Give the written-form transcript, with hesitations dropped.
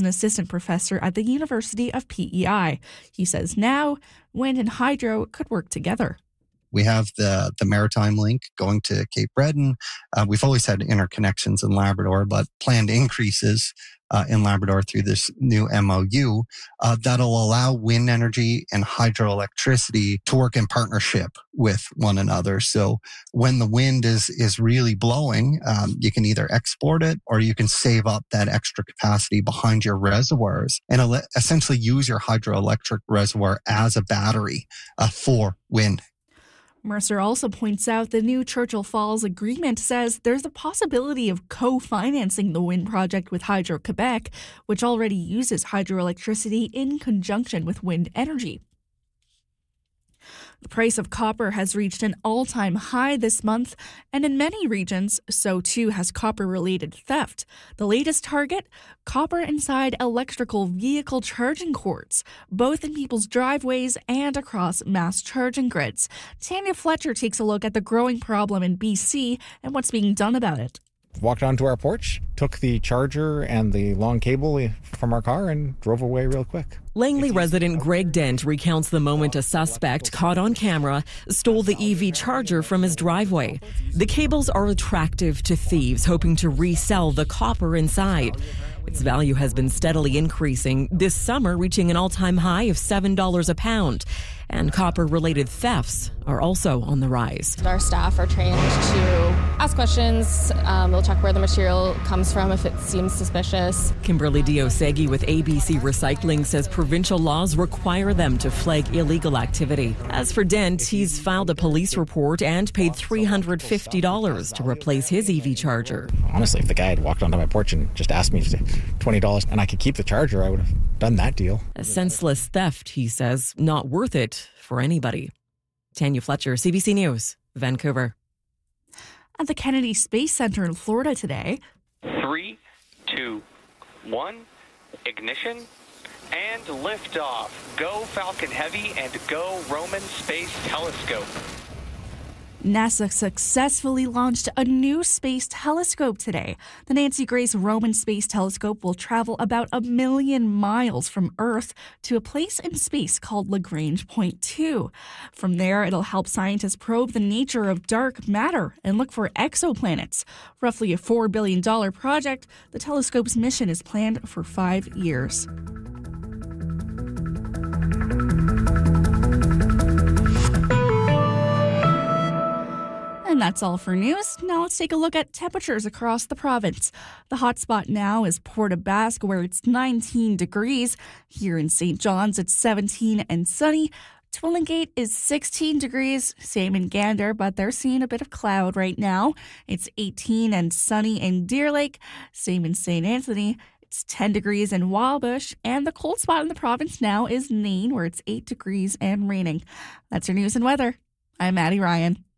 an assistant professor at the University of PEI. He says now wind and hydro could work together. We have the maritime link going to Cape Breton. We've always had interconnections in Labrador, but planned increases in Labrador through this new MOU that'll allow wind energy and hydroelectricity to work in partnership with one another. So when the wind is really blowing, you can either export it or you can save up that extra capacity behind your reservoirs and essentially use your hydroelectric reservoir as a battery for wind. Mercer also points out the new Churchill Falls agreement says there's a possibility of co-financing the wind project with Hydro-Quebec, which already uses hydroelectricity in conjunction with wind energy. The price of copper has reached an all-time high this month, and in many regions, so too has copper-related theft. The latest target? Copper inside electrical vehicle charging cords, both in people's driveways and across mass charging grids. Tanya Fletcher takes a look at the growing problem in BC and what's being done about it. Walked onto our porch, took the charger and the long cable from our car and drove away real quick. Langley resident Greg Dent recounts the moment a suspect caught on camera stole the EV charger from his driveway. The cables are attractive to thieves hoping to resell the copper inside. Its value has been steadily increasing, this summer reaching an all-time high of $7 a pound. And copper-related thefts are also on the rise. Our staff are trained to ask questions. They'll check where the material comes from if it seems suspicious. Kimberly Diosegi with ABC Recycling says provincial laws require them to flag illegal activity. As for Dent, he's filed a police report and paid $350 to replace his EV charger. Honestly, if the guy had walked onto my porch and just asked me $20 and I could keep the charger, I would have done that deal. A senseless theft, he says, not worth it for anybody. Tanya Fletcher, CBC News, Vancouver. At the Kennedy Space Center in Florida today. 3, 2, 1, ignition, and liftoff. Go Falcon Heavy and go Roman Space Telescope. NASA successfully launched a new space telescope today. The Nancy Grace Roman Space Telescope will travel about 1 million miles from Earth to a place in space called Lagrange Point 2. From there, it'll help scientists probe the nature of dark matter and look for exoplanets. Roughly a $4 billion project, the telescope's mission is planned for 5 years. And that's all for news. Now let's take a look at temperatures across the province. The hotspot now is Port aux Basques, where it's 19 degrees. Here in St. John's, it's 17 and sunny. Twillingate is 16 degrees, same in Gander, but they're seeing a bit of cloud right now. It's 18 and sunny in Deer Lake, same in St. Anthony. It's 10 degrees in Wildbush, and the cold spot in the province now is Nain, where it's 8 degrees and raining. That's your news and weather. I'm Maddie Ryan.